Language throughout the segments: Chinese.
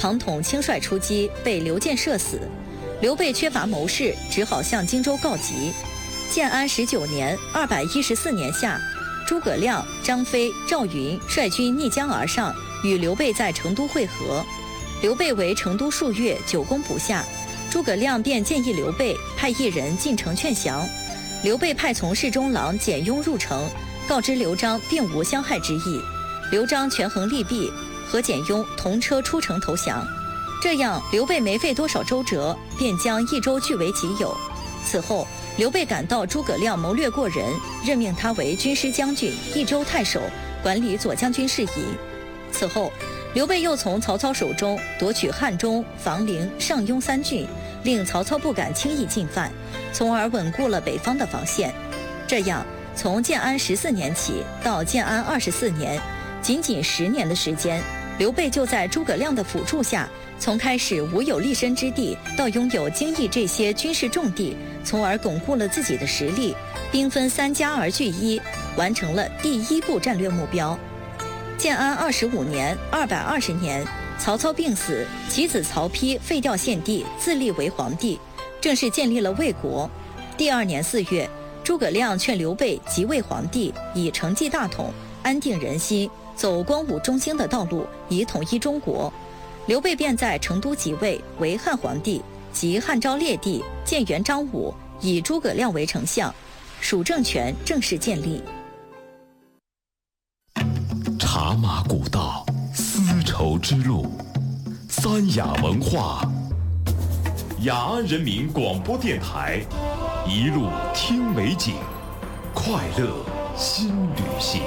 庞统轻率出击，被刘建射死。刘备缺乏谋士，只好向荆州告急。建安19年214年夏，诸葛亮、张飞、赵云率军逆江而上，与刘备在成都会合。刘备为成都数月，久攻不下，诸葛亮便建议刘备派一人进城劝降。刘备派从事中郎简雍入城，告知刘璋并无相害之意。刘璋权衡利弊，和简雍同车出城投降。这样，刘备没费多少周折，便将益州据为己有。此后，刘备感到诸葛亮谋略过人，任命他为军师将军、益州太守，管理左将军事宜。此后，刘备又从曹操手中夺取汉中、房陵、上庸3郡，令曹操不敢轻易进犯，从而稳固了北方的防线。这样，从建安14年起到建安24年，仅仅10年的时间，刘备就在诸葛亮的辅助下，从开始无有立身之地，到拥有京益这些军事重地，从而巩固了自己的实力，兵分3家而据一，完成了第1步战略目标。建安25年220年，曹操病死，其子曹丕废掉献帝，自立为皇帝，正式建立了魏国。第2年4月，诸葛亮劝刘备即位皇帝，以承继大统，安定人心，走光武中兴的道路，以统一中国。刘备便在成都即位为汉皇帝，即汉昭烈帝，建元章武，以诸葛亮为丞相，蜀政权正式建立。 茶马古道，丝绸之路，三雅文化。雅安人民广播电台，一路听美景，快乐新旅行。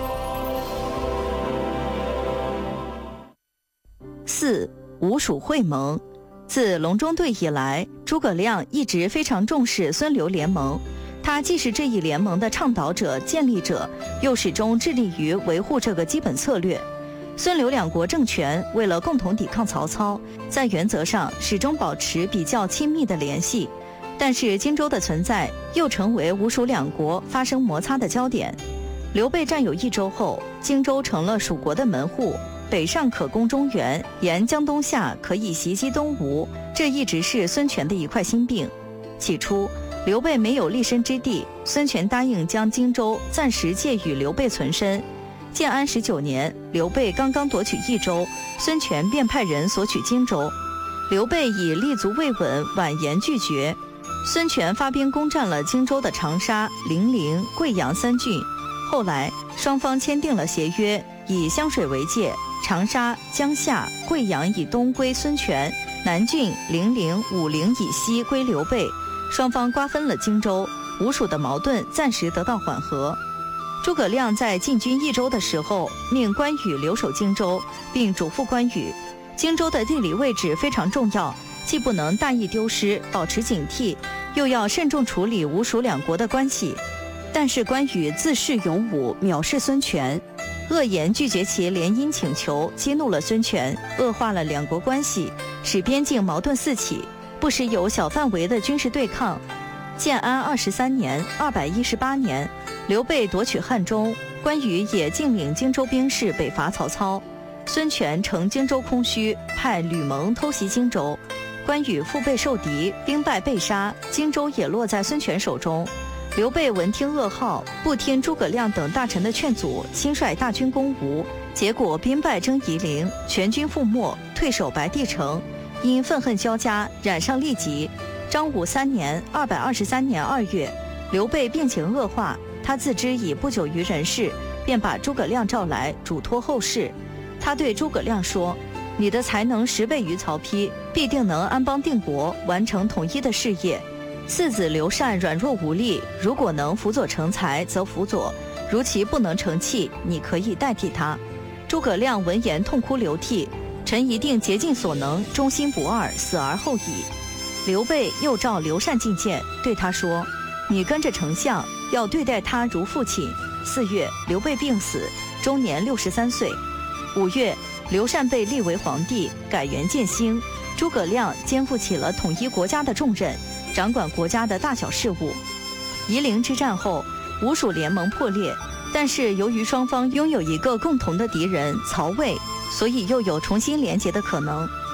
4. 吴蜀会盟。自隆中对以来，诸葛亮一直非常重视孙刘联盟。他既是这一联盟的倡导者、建立者，又始终致力于维护这个基本策略。孙刘两国政权为了共同抵抗曹操，在原则上始终保持比较亲密的联系，但是荆州的存在又成为吴蜀两国发生摩擦的焦点。刘备占有益州后，荆州成了蜀国的门户，北上可攻中原，沿江东下可以袭击东吴，这一直是孙权的一块心病。起初，刘备没有立身之地，孙权答应将荆州暂时借与刘备存身。建安19年，刘备刚刚夺取益州，孙权便派人索取荆州。刘备以立足未稳，婉言拒绝。孙权发兵攻占了荆州的长沙、零陵、贵阳3郡。后来，双方签订了协约，以湘水为界，长沙、江夏、贵阳以东归孙权，南郡、零陵、武陵以西归刘备。双方瓜分了荆州，吴蜀的矛盾暂时得到缓和。诸葛亮在进军益州的时候，命关羽留守荆州，并嘱咐关羽，荆州的地理位置非常重要，既不能大意丢失，保持警惕，又要慎重处理吴蜀两国的关系。但是关羽自恃勇武，藐视孙权，恶言拒绝其联姻请求，激怒了孙权，恶化了两国关系，使边境矛盾四起，不时有小范围的军事对抗。建安23年218年，刘备夺取汉中，关羽也进领荆州兵士北伐曹操。孙权乘荆州空虚，派吕蒙偷袭荆州，关羽腹背受敌，兵败被杀，荆州也落在孙权手中。刘备闻听噩耗，不听诸葛亮等大臣的劝阻，亲率大军攻吴，结果兵败征夷陵，全军覆没，退守白帝城。因愤恨交加，染上痢疾。章武3年223年2月，刘备病情恶化，他自知已不久于人世，便把诸葛亮召来，嘱托后事。他对诸葛亮说：“你的才能10倍于曹丕，必定能安邦定国，完成统一的事业。四子刘禅软弱无力，如果能辅佐成才，则辅佐；如其不能成器，你可以代替他。”诸葛亮闻言痛哭流涕，臣一定竭尽所能，忠心不二，死而后已。刘备又召刘禅进谏，对他说：“你跟着丞相，要对待他如父亲。”4月，刘备病死，终年63岁。5月，刘禅被立为皇帝，改元建兴。诸葛亮肩负起了统一国家的重任，掌管国家的大小事务。夷陵之战后，吴蜀联盟破裂，但是由于双方拥有一个共同的敌人曹魏，所以又有重新联结的可能。